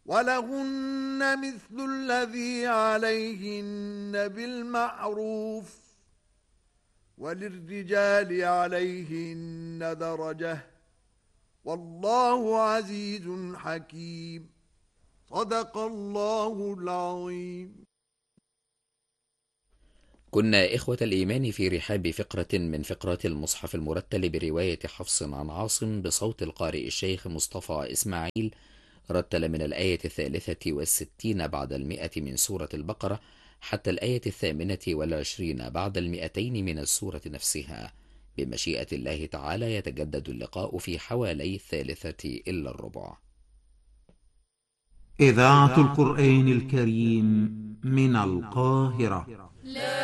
ولهن مثل الذي عليهن بالمعروف وللرجال عليهن درجة والله عزيز حكيم صدق الله العظيم. كنا إخوة الإيمان في رحاب فقرة من فقرات المصحف المرتل برواية حفص عن عاصم بصوت القارئ الشيخ مصطفى إسماعيل، رتل من الآية 63 بعد 100 من سورة البقرة حتى الآية 28 بعد 200 من السورة نفسها. بمشيئة الله تعالى يتجدد اللقاء في حوالي 3:15. إذاعة القرآن الكريم من القاهرة.